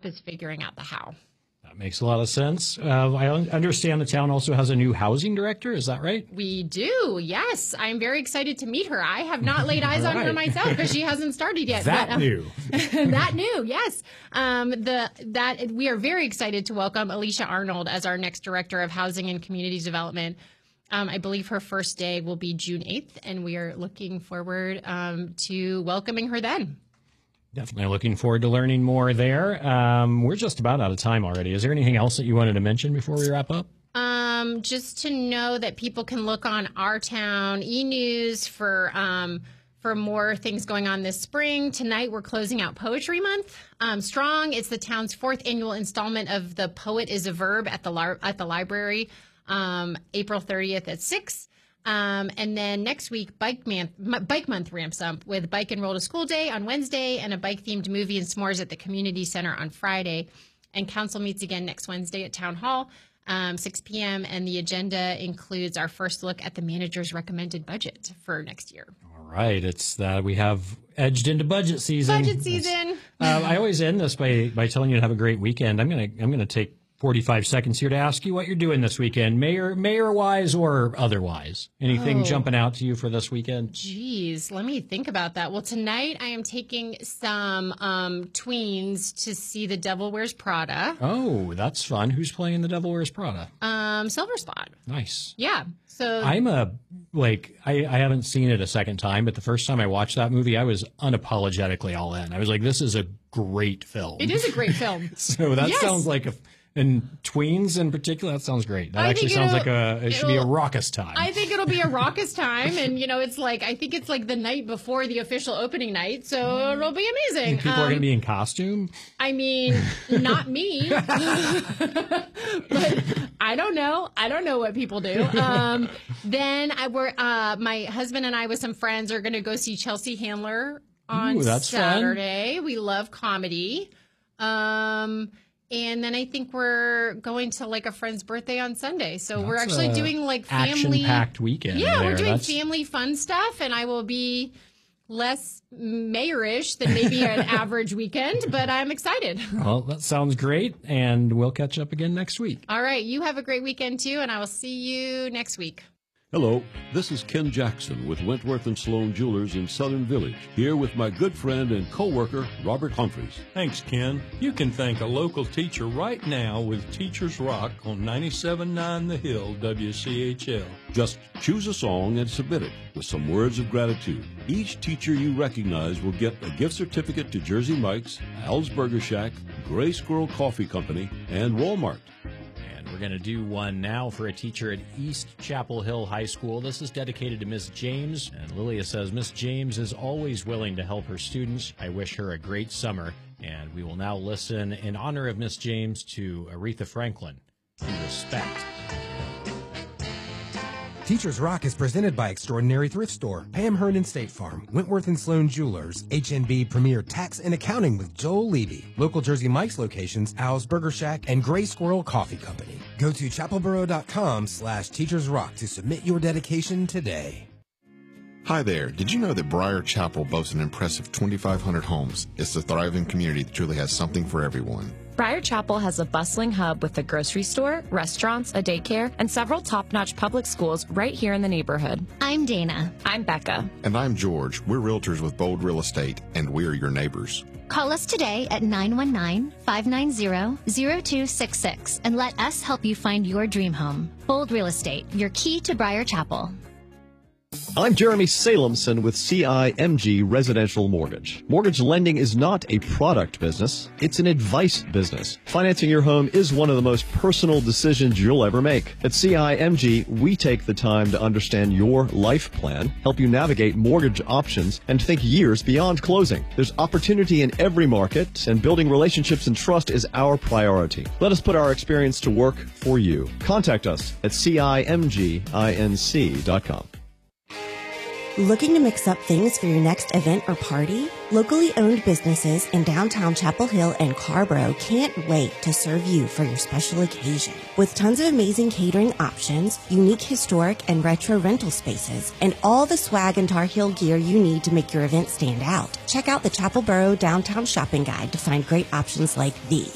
is figuring out the how. That makes a lot of sense. I understand the town also has a new housing director. Is that right? We do, yes. I'm very excited to meet her. I have not laid eyes on her myself because she hasn't started yet. New. That new, yes. We are very excited to welcome Alicia Arnold as our next Director of Housing and Community Development. I believe her first day will be June 8th, and we are looking forward to welcoming her then. Definitely looking forward to learning more there. We're just about out of time already. Is there anything else that you wanted to mention before we wrap up? Just to know that people can look on Our Town e-news for more things going on this spring. Tonight, we're closing out Poetry Month strong. It's the town's 4th annual installment of The Poet is a Verb at the library, April 30th at 6. And then next week, Bike Month ramps up with Bike and Roll to School Day on Wednesday and a bike-themed movie and s'mores at the Community Center on Friday. And council meets again next Wednesday at Town Hall, 6 p.m. And the agenda includes our first look at the manager's recommended budget for next year. All right. It's that we have edged into budget season. Budget season. I always end this by telling you to have a great weekend. I'm gonna take 45 seconds here to ask you what you're doing this weekend, mayor-wise or otherwise. Anything jumping out to you for this weekend? Geez, let me think about that. Well, tonight I am taking some tweens to see The Devil Wears Prada. Oh, that's fun. Who's playing The Devil Wears Prada? Silver Spot. Nice. Yeah. So I haven't seen it a second time, but the first time I watched that movie, I was unapologetically all in. I was like, this is a great film. It is a great film. So that sounds like and tweens in particular, that sounds great. That actually sounds like it should be a raucous time. I think it'll be a raucous time. And, I think it's like the night before the official opening night. So it'll be amazing. People are going to be in costume? I mean, not me. But I don't know. I don't know what people do. Then my husband and I with some friends are going to go see Chelsea Handler on Saturday. Fun. We love comedy. And then I think we're going to a friend's birthday on Sunday. So we're actually doing family action-packed weekend. Yeah, we're doing family fun stuff, and I will be less mayorish than maybe an average weekend, but I'm excited. Well, that sounds great, and we'll catch up again next week. All right, you have a great weekend too, and I will see you next week. Hello, this is Ken Jackson with Wentworth and Sloan Jewelers in Southern Village, here with my good friend and co-worker, Robert Humphreys. Thanks, Ken. You can thank a local teacher right now with Teachers Rock on 97.9 The Hill, WCHL. Just choose a song and submit it with some words of gratitude. Each teacher you recognize will get a gift certificate to Jersey Mike's, Al's Burger Shack, Gray Squirrel Coffee Company, and Walmart. We're going to do one now for a teacher at East Chapel Hill High School. This is dedicated to Miss James. And Lilia says, Miss James is always willing to help her students. I wish her a great summer. And we will now listen in honor of Miss James to Aretha Franklin. In respect. Teachers Rock is presented by Extraordinary Thrift Store, Pam Hernan State Farm, Wentworth and Sloan Jewelers, HNB Premier Tax and Accounting with Joel Levy, local Jersey Mike's locations, Al's Burger Shack, and Gray Squirrel Coffee Company. Go to chapelboro.com/Teachers Rock to submit your dedication today. Hi there. Did you know that Briar Chapel boasts an impressive 2,500 homes? It's a thriving community that truly has something for everyone. Briar Chapel has a bustling hub with a grocery store, restaurants, a daycare, and several top-notch public schools right here in the neighborhood. I'm Dana. I'm Becca. And I'm George. We're realtors with Bold Real Estate, and we're your neighbors. Call us today at 919-590-0266 and let us help you find your dream home. Bold Real Estate, your key to Briar Chapel. I'm Jeremy Salemson with CIMG Residential Mortgage. Mortgage lending is not a product business, it's an advice business. Financing your home is one of the most personal decisions you'll ever make. At CIMG, we take the time to understand your life plan, help you navigate mortgage options, and think years beyond closing. There's opportunity in every market, and building relationships and trust is our priority. Let us put our experience to work for you. Contact us at CIMGINC.com. Looking to mix up things for your next event or party? Locally owned businesses in downtown Chapel Hill and Carborough can't wait to serve you for your special occasion. With tons of amazing catering options, unique historic and retro rental spaces, and all the swag and Tar Heel gear you need to make your event stand out. Check out the Chapel Borough Downtown Shopping Guide to find great options like these.